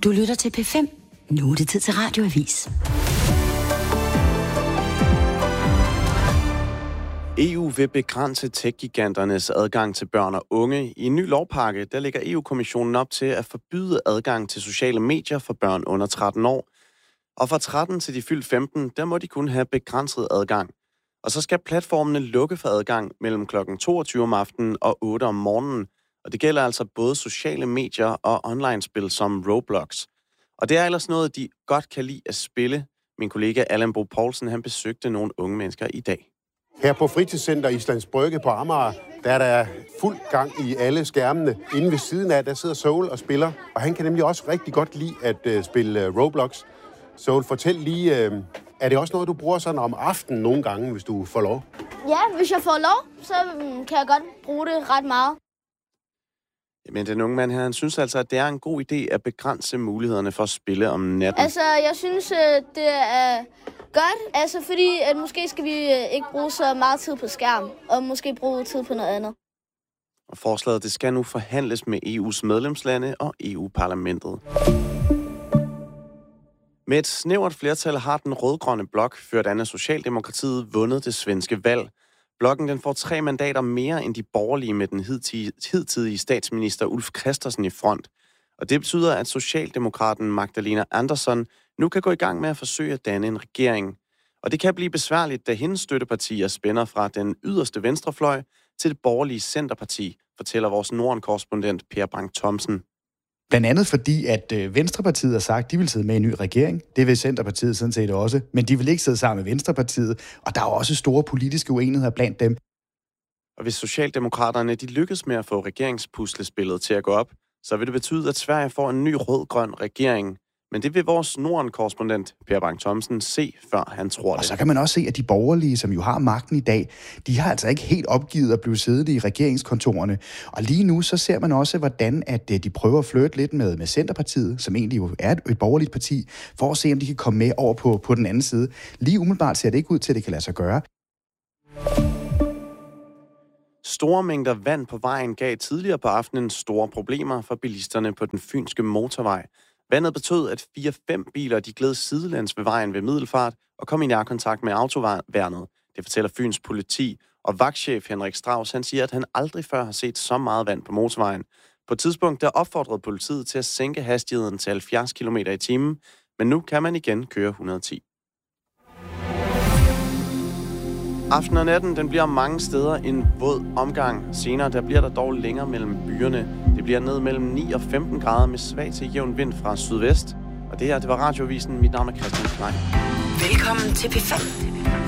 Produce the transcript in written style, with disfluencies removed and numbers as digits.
Du lytter til P5. Nu er det tid til Radioavis. EU vil begrænse tech-giganternes adgang til børn og unge. I en ny lovpakke, der lægger EU-kommissionen op til at forbyde adgang til sociale medier for børn under 13 år. Og fra 13 til de fyldt 15, der må de kun have begrænset adgang. Og så skal platformene lukke for adgang mellem kl. 22 om aftenen og 8 om morgenen. Og det gælder altså både sociale medier og online-spil som Roblox. Og det er ellers noget, de godt kan lide at spille. Min kollega Allan Bo Poulsen, han besøgte nogle unge mennesker i dag. Her på fritidscenter Islands Brygge på Amager, der er der fuld gang i alle skærmene. Inde ved siden af, der sidder Soul og spiller. Og han kan nemlig også rigtig godt lide at spille Roblox. Soul, fortæl lige, er det også noget, du bruger sådan om aftenen nogle gange, hvis du får lov? Ja, hvis jeg får lov, så kan jeg godt bruge det ret meget. Men den unge mand her, han synes altså, at det er en god idé at begrænse mulighederne for at spille om natten. Altså, jeg synes, det er godt. Altså, fordi at måske skal vi ikke bruge så meget tid på skærm, og måske bruge tid på noget andet. Og forslaget, det skal nu forhandles med EU's medlemslande og EU-parlamentet. Med et snævert flertal har den rødgrønne blok, ført an af Socialdemokratiet, vundet det svenske valg. Blokken den får 3 mandater mere end de borgerlige med den hidtidige statsminister Ulf Kristersson i front. Og det betyder, at Socialdemokraten Magdalena Andersson nu kan gå i gang med at forsøge at danne en regering. Og det kan blive besværligt, da hendes støttepartier spænder fra den yderste venstrefløj til det borgerlige Centerparti, fortæller vores Norden-korrespondent Per Bang-Thomsen. Blandt andet fordi, at Venstrepartiet har sagt, at de vil sidde med i en ny regering. Det vil Centerpartiet sådan set også. Men de vil ikke sidde sammen med Venstrepartiet. Og der er også store politiske uenigheder blandt dem. Og hvis Socialdemokraterne de lykkes med at få regeringspuslespillet til at gå op, så vil det betyde, at Sverige får en ny rød-grøn regering. Men det vil vores Norden-korrespondent Per Bang-Thomsen se, før han tror det. Og så kan man også se, at de borgerlige, som jo har magten i dag, de har altså ikke helt opgivet at blive siddende i regeringskontorerne. Og lige nu så ser man også, hvordan at de prøver at flytte lidt med Centerpartiet, som egentlig jo er et borgerligt parti, for at se, om de kan komme med over på den anden side. Lige umiddelbart ser det ikke ud til, at det kan lade sig gøre. Store mængder vand på vejen gav tidligere på aftenen store problemer for bilisterne på den fynske motorvej. Vandet betød, at 4-5 biler de gled sidelæns ved vejen ved Middelfart og kom i nærkontakt med autoværnet. Det fortæller Fyns politi, og vagtchef Henrik Strauss, han siger, at han aldrig før har set så meget vand på motorvejen. På et tidspunkt der opfordrede politiet til at sænke hastigheden til 70 km i timen, men nu kan man igen køre 110. Aften og natten, den bliver mange steder en våd omgang. Senere, der bliver der dog længere mellem byerne. Det bliver ned mellem 9 og 15 grader med svag til jævn vind fra sydvest. Og det her, det var Radioavisen. Mit navn er Christian Klein. Velkommen til P5.